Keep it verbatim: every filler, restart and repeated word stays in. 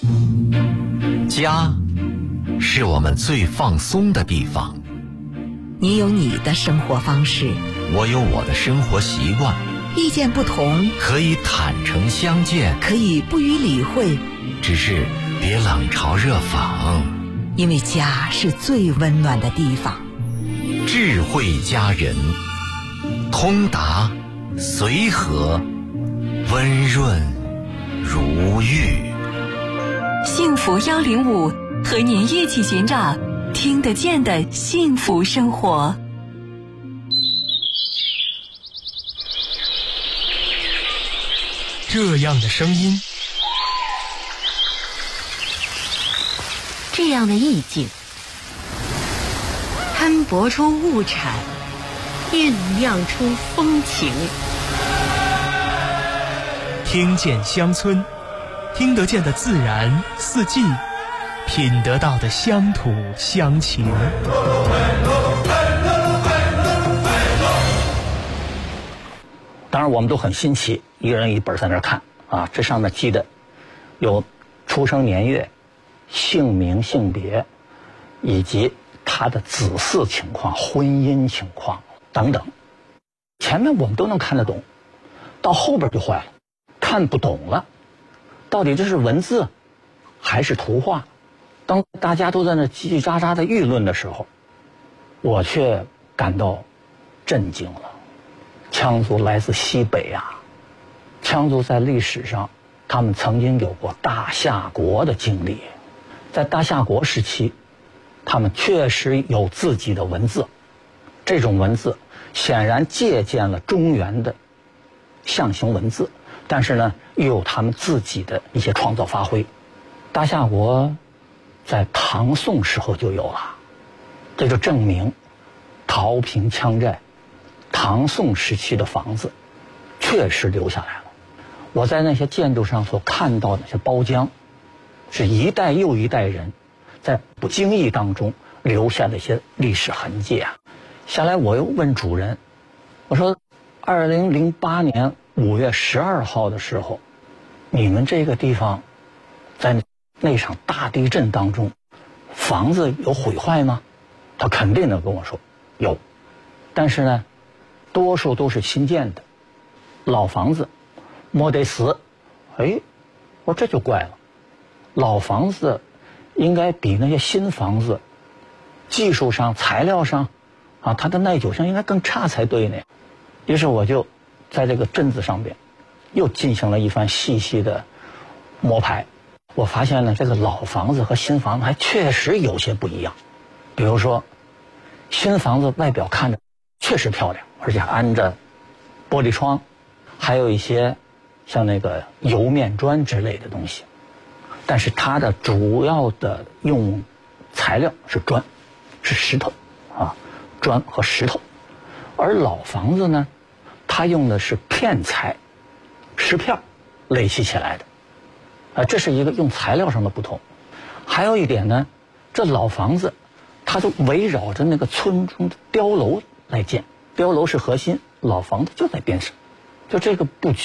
家是我们最放松的地方。 你有你的生活方式， 我有我的生活习惯。 意见不同， 可以坦诚相见， 可以不予理会， 只是别冷嘲热讽。 因为家是最温暖的地方。 智慧佳人，通达随和，温润如玉。 幸福幺零五，和您一起寻找听得见的幸福生活。 这样的声音， 这样的意境，摊薄出物产，酝酿出风情。 听见乡村，听得见的自然四季，品得到的乡土乡情。 当然我们都很新奇，一人一本在那儿看啊，这上面记的有出生年月、姓名性别，以及他的子嗣情况、婚姻情况等等。前面我们都能看得懂，到后边就坏了，看不懂了，到底这是文字还是图画？当大家都在那叽叽喳喳的议论的时候，我却感到震惊了。羌族来自西北啊，羌族在历史上他们曾经有过大夏国的经历，在大夏国时期他们确实有自己的文字，这种文字显然借鉴了中原的象形文字，但是呢又有他们自己的一些创造发挥。大夏国在唐宋时候就有了，这就证明桃坪羌寨唐宋时期的房子确实留下来了。我在那些建筑上所看到的那些包浆，是一代又一代人在不经意当中留下的一些历史痕迹啊。下来我又问主人，我说二零零八年五月十二号的时候，你们这个地方在那场大地震当中房子有毁坏吗？他肯定的跟我说有，但是呢多数都是新建的老房子，没得死。哎，我说这就怪了，老房子应该比那些新房子技术上材料上啊，它的耐久性应该更差才对呢。于是我就在这个镇子上边又进行了一番细细的摸排，我发现呢这个老房子和新房子还确实有些不一样。比如说新房子外表看着确实漂亮，而且安着玻璃窗，还有一些像那个油面砖之类的东西，但是它的主要的用材料是砖，是石头啊，砖和石头。而老房子呢，它用的是片材，石片垒砌起来的，啊，这是一个用材料上的不同。还有一点呢，这老房子它就围绕着那个村中的碉楼来建，碉楼是核心，老房子就在边上，就这个布局